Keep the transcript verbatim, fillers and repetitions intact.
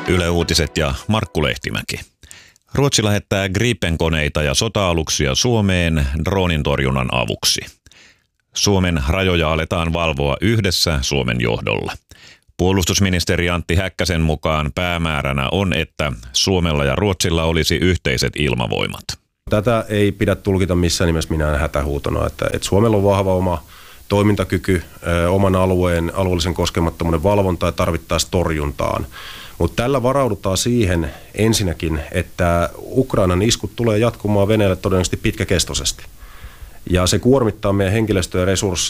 Yle Uutiset ja Markku Lehtimäki. Ruotsi lähettää Gripen-koneita ja sota-aluksia Suomeen droonintorjunnan avuksi. Suomen rajoja aletaan valvoa yhdessä Suomen johdolla. Puolustusministeri Antti Häkkäsen mukaan päämääränä on, että Suomella ja Ruotsilla olisi yhteiset ilmavoimat. Tätä ei pidä tulkita missään nimessä minään hätähuutona, että, että Suomella on vahva oma toimintakyky, ö, oman alueen alueellisen koskemattomuuden valvonta ja tarvittaessa torjuntaan. Mutta tällä varaudutaan siihen ensinnäkin, että Ukrainan iskut tulee jatkumaan Venäjälle todennäköisesti pitkäkestoisesti. Ja se kuormittaa meidän henkilöstöä ja resursseja.